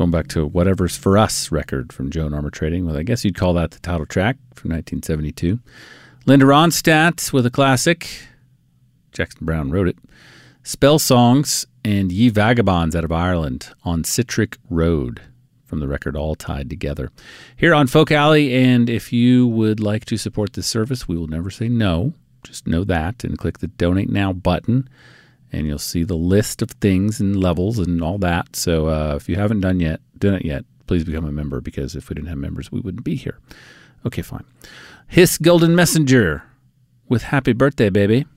going back to Whatever's For Us record from Joan Armour Trading. Well, I guess you'd call that the title track from 1972. Linda Ronstadt with a classic. Jackson Browne wrote it. Spell Songs and Ye Vagabonds out of Ireland on Citric Road from the record All Tied Together. Here on Folk Alley, and if you would like to support this service, we will never say no. Just know that, and click the Donate Now button, and you'll see the list of things and levels and all that. So if you haven't done it yet, please become a member, because if we didn't have members, we wouldn't be here. Okay, fine. Hiss Golden Messenger with Happy Birthday, Baby.